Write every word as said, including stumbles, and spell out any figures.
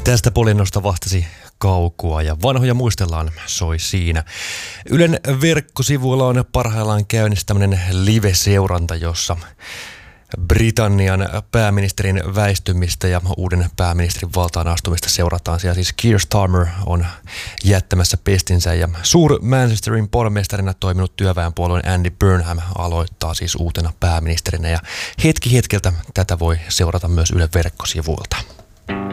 Tästä polinnosta vastasi Kaukua ja vanhoja muistellaan soi siinä. Ylen verkkosivuilla on parhaillaan käynnissä tämmöinen live-seuranta, jossa Britannian pääministerin väistymistä ja uuden pääministerin valtaan astumista seurataan. Siellä siis Keir Starmer on jättämässä pestinsä ja suur Manchesterin pormestarina toiminut työväenpuolueen Andy Burnham aloittaa siis uutena pääministerinä. Ja hetki hetkeltä tätä voi seurata myös Ylen verkkosivuilta.